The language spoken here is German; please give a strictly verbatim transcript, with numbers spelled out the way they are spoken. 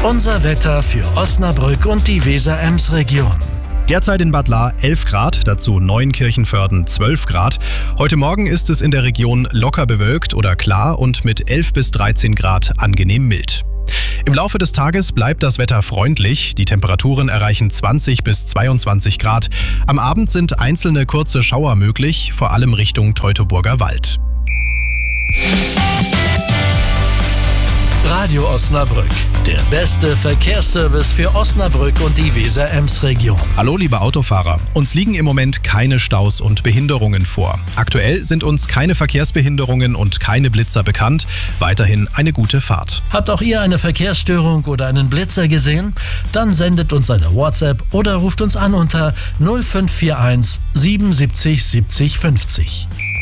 Unser Wetter für Osnabrück und die Weser-Ems-Region. Derzeit in Bad Lahr elf Grad, dazu Neunkirchenvörden zwölf Grad. Heute Morgen ist es in der Region locker bewölkt oder klar und mit elf bis dreizehn Grad angenehm mild. Im Laufe des Tages bleibt das Wetter freundlich. Die Temperaturen erreichen zwanzig bis zweiundzwanzig Grad. Am Abend sind einzelne kurze Schauer möglich, vor allem Richtung Teutoburger Wald. Radio Osnabrück, der beste Verkehrsservice für Osnabrück und die Weser-Ems-Region. Hallo liebe Autofahrer, uns liegen im Moment keine Staus und Behinderungen vor. Aktuell sind uns keine Verkehrsbehinderungen und keine Blitzer bekannt. Weiterhin eine gute Fahrt. Habt auch ihr eine Verkehrsstörung oder einen Blitzer gesehen? Dann sendet uns eine WhatsApp oder ruft uns an unter null fünf vier eins siebenundsiebzig siebzig fünfzig.